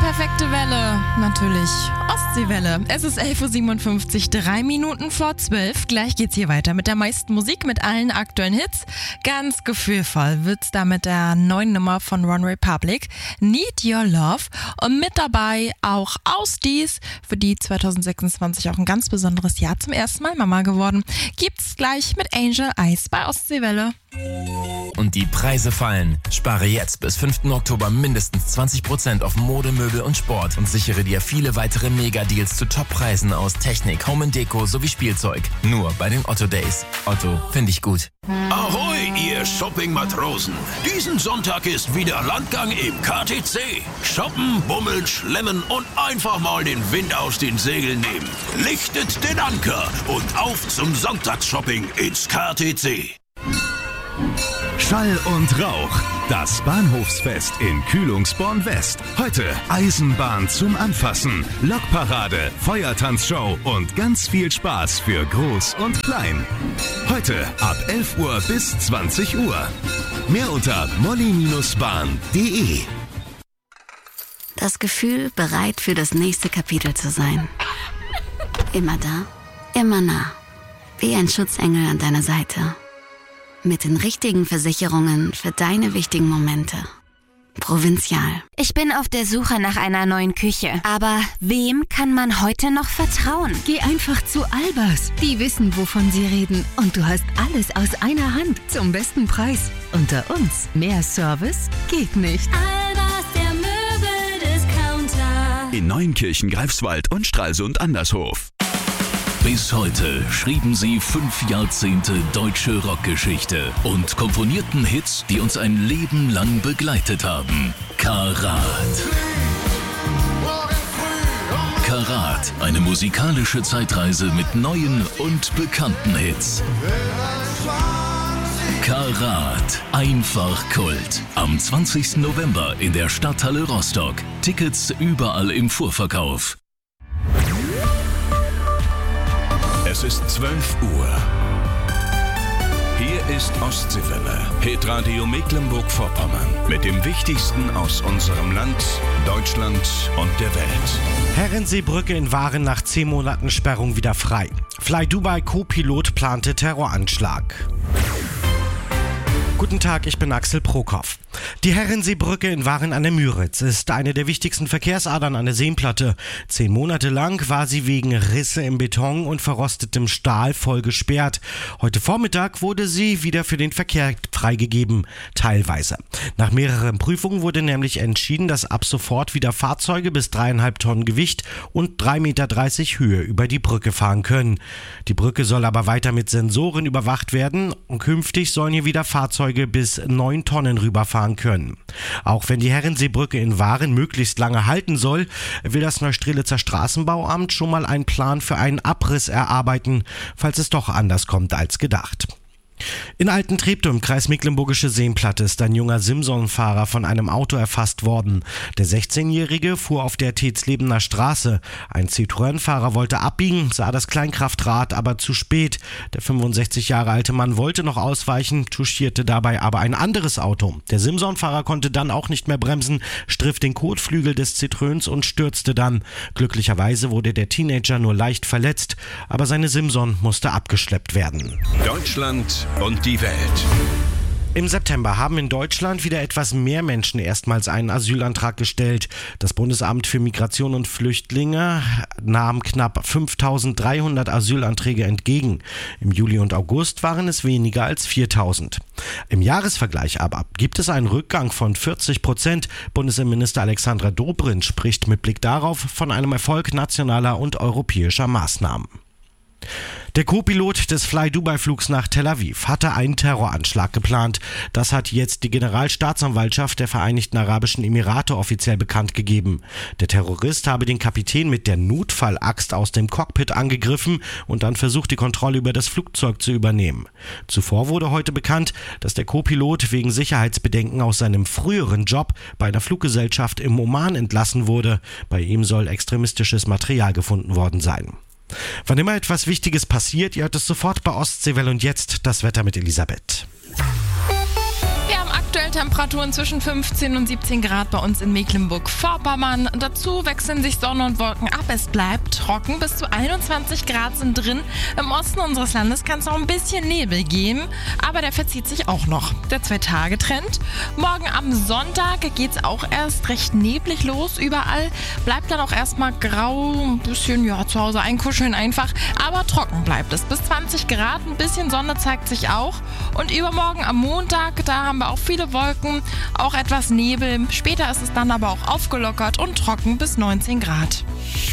perfekte Welle. Natürlich Ostseewelle. Es ist 11.57 Uhr, 3 Minuten vor 12. Gleich geht's hier weiter mit der meisten Musik, mit allen aktuellen Hits. Ganz gefühlvoll wird's da mit der neuen Nummer von One Republic, Need Your Love. Und mit dabei auch Ausdies, für die 2026 auch ein ganz besonderes Jahr, zum ersten Mal Mama geworden. Gibt's gleich mit Angel Eyes bei Ostseewelle. Und die Preise fallen. Spare jetzt bis 5. Oktober mindestens 20% auf Mode, Möbel und Sport und sichere dir viele weitere Mega-Deals zu Top-Preisen aus Technik, Home & Deko sowie Spielzeug. Nur bei den Otto Days. Otto, finde ich gut. Ahoi, ihr Shopping-Matrosen! Diesen Sonntag ist wieder Landgang im KTC. Shoppen, bummeln, schlemmen und einfach mal den Wind aus den Segeln nehmen. Lichtet den Anker und auf zum Sonntagsshopping ins KTC. Schall und Rauch, das Bahnhofsfest in Kühlungsborn West. Heute Eisenbahn zum Anfassen, Lokparade, Feuertanzshow und ganz viel Spaß für Groß und Klein. Heute ab 11 Uhr bis 20 Uhr. Mehr unter molly-bahn.de. Das Gefühl, bereit für das nächste Kapitel zu sein. Immer da, immer nah. Wie ein Schutzengel an deiner Seite. Mit den richtigen Versicherungen für deine wichtigen Momente. Provinzial. Ich bin auf der Suche nach einer neuen Küche. Aber wem kann man heute noch vertrauen? Geh einfach zu Albers. Die wissen, wovon sie reden. Und du hast alles aus einer Hand zum besten Preis. Unter uns. Mehr Service geht nicht. Albers, der Möbeldiscounter. In Neunkirchen, Greifswald und Stralsund Andershof. Bis heute schrieben sie 5 Jahrzehnte deutsche Rockgeschichte und komponierten Hits, die uns ein Leben lang begleitet haben. Karat. Karat, eine musikalische Zeitreise mit neuen und bekannten Hits. Karat, einfach Kult. Am 20. November in der Stadthalle Rostock. Tickets überall im Vorverkauf. Es ist 12 Uhr. Hier ist Ostseewelle, Hitradio Mecklenburg-Vorpommern. Mit dem Wichtigsten aus unserem Land, Deutschland und der Welt. Herrenseebrücke in Waren nach 10 Monaten Sperrung wieder frei. Fly Dubai Co-Pilot plante Terroranschlag. Guten Tag, ich bin Axel Prokop. Die Herrenseebrücke in Waren an der Müritz ist eine der wichtigsten Verkehrsadern an der Seenplatte. 10 Monate lang war sie wegen Risse im Beton und verrostetem Stahl voll gesperrt. Heute Vormittag wurde sie wieder für den Verkehr freigegeben, teilweise. Nach mehreren Prüfungen wurde nämlich entschieden, dass ab sofort wieder Fahrzeuge bis 3,5 Tonnen Gewicht und 3,30 Meter Höhe über die Brücke fahren können. Die Brücke soll aber weiter mit Sensoren überwacht werden und künftig sollen hier wieder Fahrzeuge bis 9 Tonnen rüberfahren können. Auch wenn die Herrenseebrücke in Waren möglichst lange halten soll, will das Neustrelitzer Straßenbauamt schon mal einen Plan für einen Abriss erarbeiten, falls es doch anders kommt als gedacht. In Altentreptow im Kreis Mecklenburgische Seenplatte ist ein junger Simson-Fahrer von einem Auto erfasst worden. Der 16-Jährige fuhr auf der Teetslebener Straße. Ein Citroën-Fahrer wollte abbiegen, sah das Kleinkraftrad aber zu spät. Der 65 Jahre alte Mann wollte noch ausweichen, touchierte dabei aber ein anderes Auto. Der Simson-Fahrer konnte dann auch nicht mehr bremsen, striff den Kotflügel des Citroëns und stürzte dann. Glücklicherweise wurde der Teenager nur leicht verletzt, aber seine Simson musste abgeschleppt werden. Deutschland und die Welt. Im September haben in Deutschland wieder etwas mehr Menschen erstmals einen Asylantrag gestellt. Das Bundesamt für Migration und Flüchtlinge nahm knapp 5.300 Asylanträge entgegen. Im Juli und August waren es weniger als 4.000. Im Jahresvergleich aber gibt es einen Rückgang von 40%. Bundesinnenminister Alexandra Dobrindt spricht mit Blick darauf von einem Erfolg nationaler und europäischer Maßnahmen. Der Co-Pilot des Fly-Dubai-Flugs nach Tel Aviv hatte einen Terroranschlag geplant. Das hat jetzt die Generalstaatsanwaltschaft der Vereinigten Arabischen Emirate offiziell bekannt gegeben. Der Terrorist habe den Kapitän mit der Notfallaxt aus dem Cockpit angegriffen und dann versucht, die Kontrolle über das Flugzeug zu übernehmen. Zuvor wurde heute bekannt, dass der Co-Pilot wegen Sicherheitsbedenken aus seinem früheren Job bei einer Fluggesellschaft im Oman entlassen wurde. Bei ihm soll extremistisches Material gefunden worden sein. Wann immer etwas Wichtiges passiert, ihr hört es sofort bei Ostseewelle und jetzt das Wetter mit Elisabeth. Wir haben Aktuell Temperaturen zwischen 15 und 17 Grad bei uns in Mecklenburg-Vorpommern. Dazu wechseln sich Sonne und Wolken ab. Es bleibt trocken. Bis zu 21 Grad sind drin. Im Osten unseres Landes kann es noch ein bisschen Nebel geben, aber der verzieht sich auch noch. Der 2-Tage-Trend. Morgen am Sonntag geht es auch erst recht neblig los. Überall bleibt dann auch erstmal grau, ein bisschen zu Hause einkuscheln einfach. Aber trocken bleibt es. Bis 20 Grad, ein bisschen Sonne zeigt sich auch. Und übermorgen am Montag, da haben wir auch viele Wolken, auch etwas Nebel. Später ist es dann aber auch aufgelockert und trocken bis 19 Grad.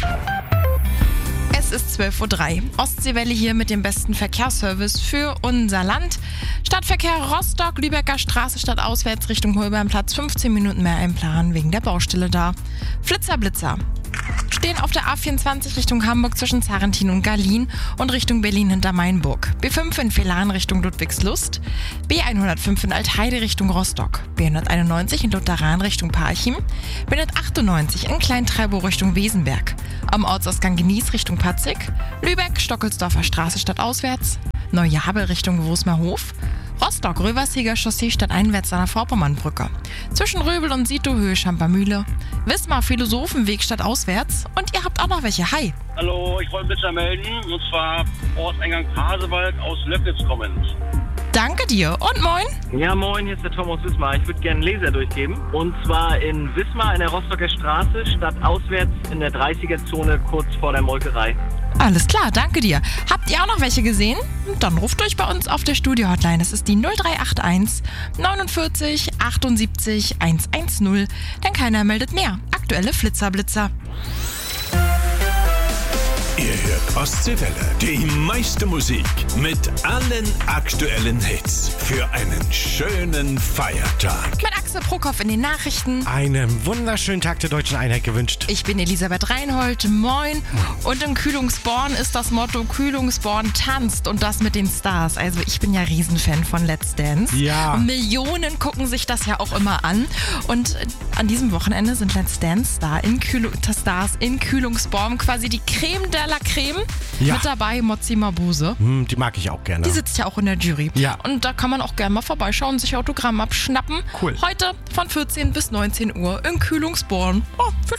Es ist 12:03 Uhr. Ostseewelle hier mit dem besten Verkehrsservice für unser Land. Stadtverkehr Rostock, Lübecker Straße stadtauswärts Richtung Holbernplatz. 15 Minuten mehr einplanen wegen der Baustelle da. Blitzer. Stehen auf der A24 Richtung Hamburg zwischen Zarrentin und Gallien und Richtung Berlin hinter Mainburg. B5 in Vehlan Richtung Ludwigslust. B105 in Altheide Richtung Rostock. B191 in Lutheran Richtung Parchim. B198 in Kleintreibow Richtung Wesenberg. Am Ortsausgang Genieß Richtung Patzig. Lübeck, Stockelsdorfer Straße stadtauswärts. Neujabel Richtung Wosmerhof. Rostock, Röversiger Chaussee stadteinwärts an der Vorpommernbrücke. Zwischen Röbel und Sietohöhe Schampermühle. Wismar Philosophenweg stadtauswärts. Und ihr habt auch noch welche. Hi! Hallo, ich wollte Blitzer melden. Und zwar Ortseingang Pasewalk aus Löcknitz kommend. Danke dir und moin! Ja, moin, hier ist der Tom aus Wismar. Ich würde gerne einen Laser durchgeben. Und zwar in Wismar in der Rostocker Straße, stadtauswärts in der 30er-Zone kurz vor der Molkerei. Alles klar, danke dir. Habt ihr auch noch welche gesehen? Dann ruft durch bei uns auf der Studio-Hotline. Es ist die 0381 49 78 110. Denn keiner meldet mehr. Aktuelle Flitzer. Ihr hört Ostseewelle, die meiste Musik mit allen aktuellen Hits für einen schönen Feiertag. Mit Axel Prokopf in den Nachrichten. Einen wunderschönen Tag der Deutschen Einheit gewünscht. Ich bin Elisabeth Reinhold, moin. Und in Kühlungsborn ist das Motto Kühlungsborn tanzt und das mit den Stars. Also ich bin ja Riesenfan von Let's Dance. Ja. Und Millionen gucken sich das ja auch immer an. Und an diesem Wochenende sind Let's Dance Stars in Kühlungsborn quasi die Creme de la Creme. Ja. Mit dabei Mozzi Mabuse. Die mag ich auch gerne. Die sitzt ja auch in der Jury. Ja. Und da kann man auch gerne mal vorbeischauen und sich Autogramm abschnappen. Cool. Heute von 14 bis 19 Uhr in Kühlungsborn. Oh, viel